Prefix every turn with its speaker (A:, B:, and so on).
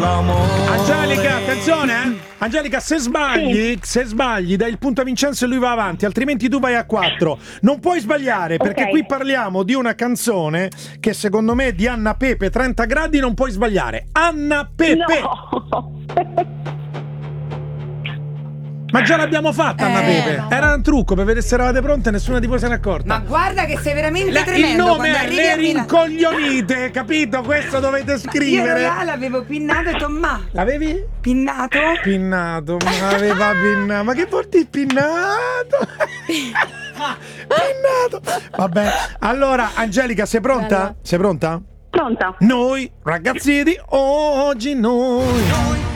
A: l'amore.
B: Angelica, attenzione, Angelica, se sbagli dai il punto a Vincenzo e lui va avanti, altrimenti tu vai a 4. Non puoi sbagliare, perché qui parliamo di una canzone che secondo me è di Anna Pepe, 30 gradi, non puoi sbagliare. Anna Pepe.
C: No.
B: Ma già l'abbiamo fatta, Anna Pepe.
D: no.
B: Era un trucco per vedere se eravate pronte e nessuno di voi se n'è accorta.
D: Ma guarda che sei veramente
B: il
D: tremendo.
B: nome
D: quando
B: è
D: arrivi
B: Le
D: a Milano.
B: Rincoglionite, capito? Questo dovete
D: Io
B: scrivere.
D: là l'avevo pinnato e ho detto, ma
B: L'avevi?
D: pinnato?
B: Pinnato, ma aveva pinnato. Ma che porti pinnato? Pinnato. Vabbè. Allora, Angelica, sei pronta?
C: Bella.
B: Sei pronta?
C: Pronta?
B: Noi, ragazzini, oggi noi